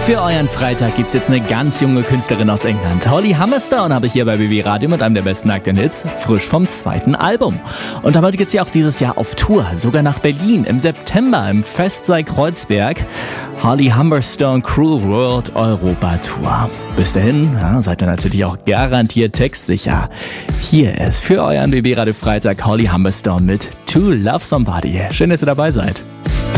Für euren Freitag gibt's jetzt eine ganz junge Künstlerin aus England. Holly Humberstone habe ich hier bei BB Radio mit einem der besten aktuellen Hits, frisch vom 2. Album. Und damit geht's ja auch dieses Jahr auf Tour, sogar nach Berlin im September im Festsaal Kreuzberg. Holly Humberstone Cruel World Europa Tour. Bis dahin seid ihr natürlich auch garantiert textsicher. Hier ist für euren BB Radio Freitag Holly Humberstone mit To Love Somebody. Schön, dass ihr dabei seid.